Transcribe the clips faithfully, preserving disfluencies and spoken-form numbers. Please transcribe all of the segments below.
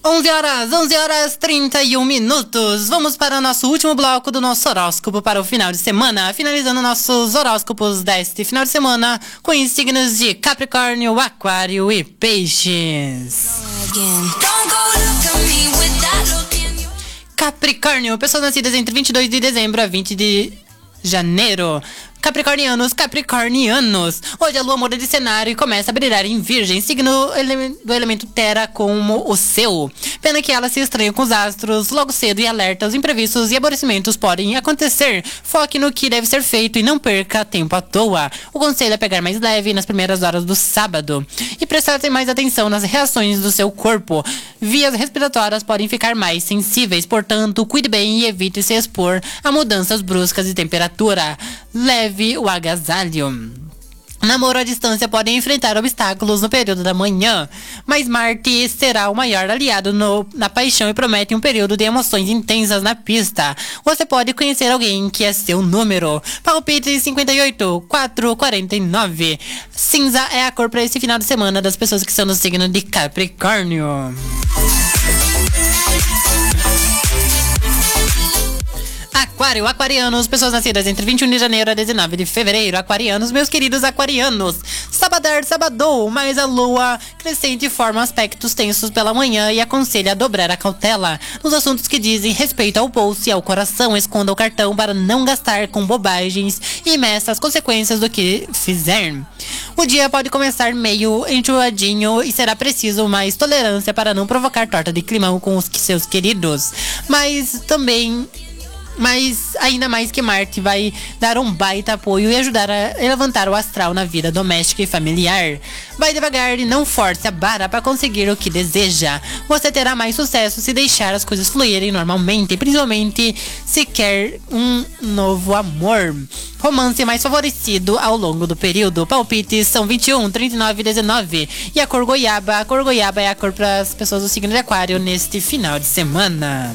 onze horas, onze horas trinta e um minutos. Vamos para o nosso último bloco do nosso horóscopo para o final de semana, finalizando nossos horóscopos deste final de semana com os signos de Capricórnio, Aquário e Peixes. Capricórnio, pessoas nascidas entre vinte e dois de dezembro a vinte de janeiro. Capricornianos, capricornianos, hoje a lua muda de cenário e começa a brilhar em Virgem, signo ele- do elemento terra como o seu. Pena que ela se estranha com os astros logo cedo e alerta, os imprevistos e aborrecimentos podem acontecer. Foque no que deve ser feito e não perca tempo à toa. O conselho é pegar mais leve nas primeiras horas do sábado e prestar mais atenção nas reações do seu corpo. Vias respiratórias podem ficar mais sensíveis, portanto, cuide bem e evite se expor a mudanças bruscas de temperatura. Leve o agasalho. Namoro à distância podem enfrentar obstáculos no período da manhã, mas Marte será o maior aliado no, na paixão e promete um período de emoções intensas na pista. Você pode conhecer alguém que é seu número. Palpite cinquenta e oito, quatro, quarenta e nove. Cinza é a cor para esse final de semana das pessoas que são no signo de Capricórnio. Aquário, aquarianos, pessoas nascidas entre vinte e um de janeiro a dezenove de fevereiro. Aquarianos, meus queridos aquarianos. Sabadar, sabadou, mas a lua crescente forma aspectos tensos pela manhã e aconselha a dobrar a cautela nos assuntos que dizem respeito ao bolso e ao coração. Esconda o cartão para não gastar com bobagens e meça as consequências do que fizer. O dia pode começar meio enjoadinho e será preciso mais tolerância para não provocar torta de climão com os seus queridos. Mas também... Mas ainda mais que Marte vai dar um baita apoio e ajudar a levantar o astral na vida doméstica e familiar. Vai devagar e não force a barra para conseguir o que deseja. Você terá mais sucesso se deixar as coisas fluírem normalmente, principalmente se quer um novo amor. Romance mais favorecido ao longo do período. Palpites são vinte e um, trinta e nove e dezenove. E a cor goiaba, a cor goiaba é a cor para as pessoas do signo de Aquário neste final de semana.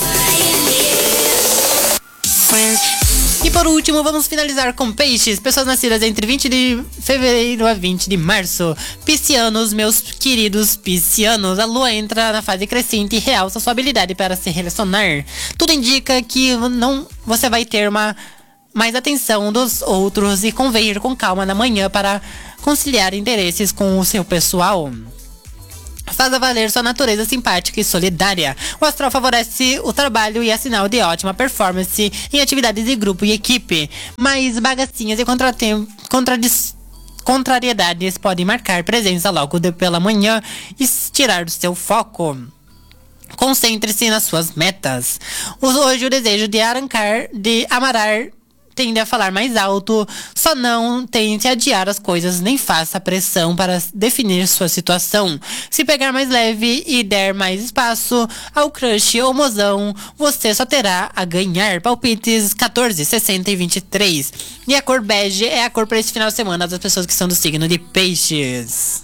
E por último, vamos finalizar com Peixes, pessoas nascidas entre vinte de fevereiro a vinte de março. Piscianos, meus queridos piscianos, a lua entra na fase crescente e realça sua habilidade para se relacionar. Tudo indica que não, você vai ter uma mais atenção dos outros e convém ir com calma na manhã para conciliar interesses com o seu pessoal. Faça valer sua natureza simpática e solidária. O astral favorece o trabalho e é sinal de ótima performance em atividades de grupo e equipe. Mas bagacinhas e contradições contrariedades podem marcar presença logo de pela manhã e tirar do seu foco. Concentre-se nas suas metas. Hoje o desejo de arrancar, de amarar, tende a falar mais alto. Só não tente adiar as coisas, nem faça pressão para definir sua situação. Se pegar mais leve e der mais espaço ao crush ou mozão, você só terá a ganhar. Palpites quatorze, sessenta e vinte e três. E a cor bege é a cor para esse final de semana das pessoas que são do signo de Peixes.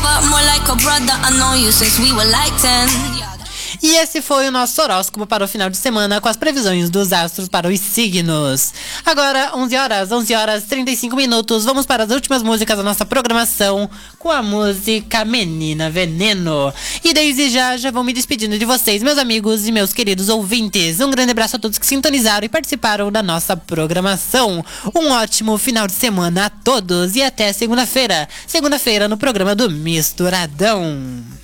E esse foi o nosso horóscopo para o final de semana com as previsões dos astros para os signos. Agora, onze horas, onze horas, trinta e cinco minutos. Vamos para as últimas músicas da nossa programação com a música Menina Veneno. E desde já, já vou me despedindo de vocês, meus amigos e meus queridos ouvintes. Um grande abraço a todos que sintonizaram e participaram da nossa programação. Um ótimo final de semana a todos e até segunda-feira. Segunda-feira no programa do Misturadão.